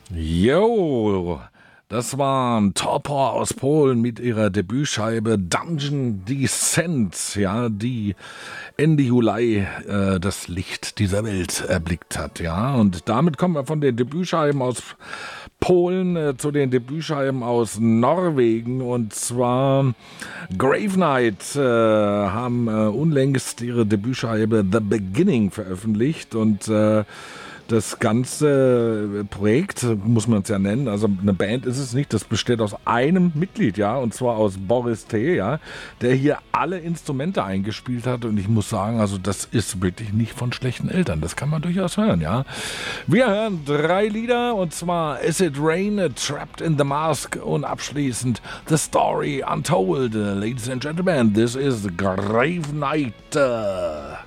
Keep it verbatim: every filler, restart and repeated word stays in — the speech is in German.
Jo, das waren Torpor aus Polen mit ihrer Debütscheibe Dungeon Descent, ja, die Ende Juli äh, das Licht dieser Welt erblickt hat, ja. Und damit kommen wir von den Debütscheiben aus Polen äh, zu den Debütscheiben aus Norwegen. Und zwar Grave Knight äh, haben äh, unlängst ihre Debütscheibe The Beginning veröffentlicht und äh, das ganze Projekt, muss man es ja nennen, also eine Band ist es nicht, das besteht aus einem Mitglied, ja, und zwar aus Boris T., ja, der hier alle Instrumente eingespielt hat und ich muss sagen, also das ist wirklich nicht von schlechten Eltern, das kann man durchaus hören, ja. Wir hören drei Lieder und zwar Acid Rain, Trapped in the Mask und abschließend The Story Untold. Ladies and Gentlemen, this is Grave Knight.